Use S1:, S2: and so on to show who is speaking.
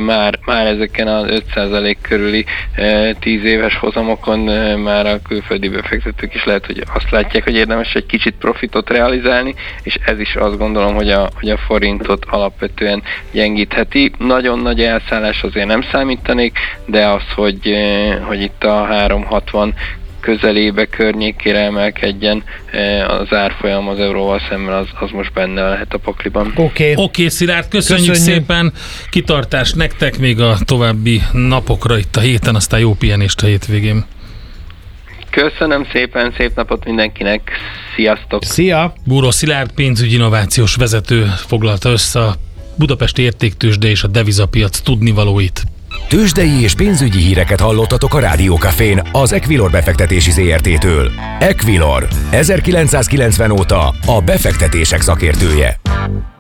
S1: már ezeken az 5% körüli 10 éves hozamokon már a külföldi befektetők is lehet, hogy azt látják, hogy érdemes egy kicsit profitot realizálni, és ez is azt gondolom, hogy a forintot alapvetően gyengítheti. Nagyon nagy elszállás azért nem számítanék, de az, hogy itt a 360 közelébe, környékére emelkedjen az árfolyam az euróval szemben, az most benne lehet a pakliban.
S2: Oké, Szilárd, köszönjük szépen, kitartást nektek még a további napokra itt a héten, aztán jó pihenést a hétvégén.
S1: Köszönöm szépen, szép napot mindenkinek, sziasztok!
S3: Szia!
S2: Búró Szilárd pénzügyi innovációs vezető foglalta össze a Budapesti Értéktőzsde és a devizapiac tudnivalóit.
S4: Tőzsdei és pénzügyi híreket hallottatok a Rádió Cafén az Equilor befektetési ZRT-től. Equilor, 1990 óta a befektetések szakértője.